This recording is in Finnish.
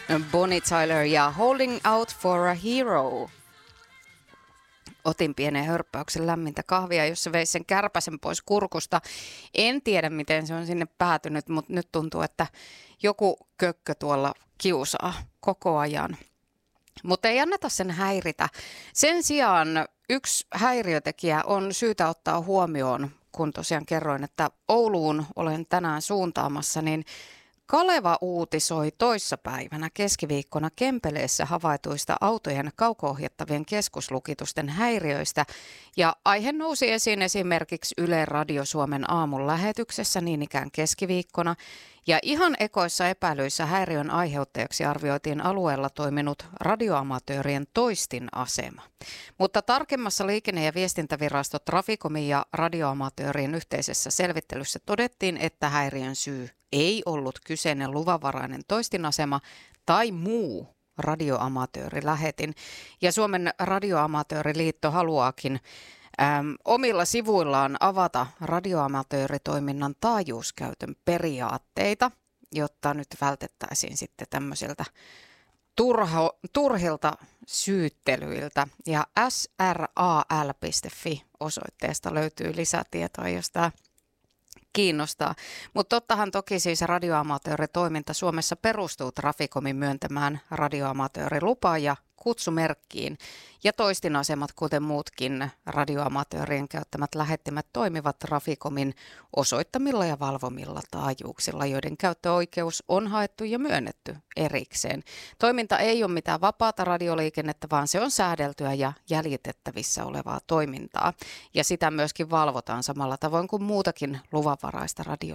Bonnie Tyler ja Holding Out for a Hero. Otin pienen hörppäyksen lämmintä kahvia, jossa vei sen kärpäsen pois kurkusta. En tiedä, miten se on sinne päätynyt, mutta nyt tuntuu, että joku kökkö tuolla kiusaa koko ajan. Mutta ei anneta sen häiritä. Sen sijaan yksi häiriötekijä on syytä ottaa huomioon, kun tosiaan kerroin, että Ouluun olen tänään suuntaamassa, niin Kaleva uutisoi toissapäivänä keskiviikkona Kempeleessä havaituista autojen kauko-ohjattavien keskuslukitusten häiriöistä. Ja aihe nousi esiin esimerkiksi Yle Radio Suomen aamun lähetyksessä niin ikään keskiviikkona. Ja ihan ekoissa epäilyissä häiriön aiheuttajaksi arvioitiin alueella toiminut radioamatöörien toistinasema. Mutta tarkemmassa liikenne- ja viestintävirasto Traficomin ja radioamatöörien yhteisessä selvittelyssä todettiin, että häiriön syy ei ollut kyseinen luvanvarainen toistinasema tai muu radioamatöörilähetin. Ja Suomen radioamatööriliitto haluaakin omilla sivuillaan avata radioamatööritoiminnan taajuuskäytön periaatteita, jotta nyt vältettäisiin sitten tämmöisiltä turhilta syyttelyiltä. Ja sral.fi osoitteesta löytyy lisätietoa, jos tämä kiinnostaa. Mutta tottahan toki siis radioamatööritoiminta Suomessa perustuu Traficomin myöntämään radioamatöörilupaan ja kutsumerkkiin. Ja toistinasemat, kuten muutkin radioamatöörien käyttämät lähettimet, toimivat Traficomin osoittamilla ja valvomilla taajuuksilla, joiden käyttöoikeus on haettu ja myönnetty erikseen. Toiminta ei ole mitään vapaata radioliikennettä, vaan se on säädeltyä ja jäljitettävissä olevaa toimintaa. Ja sitä myöskin valvotaan samalla tavoin kuin muutakin luvanvaraista radioliikennettä.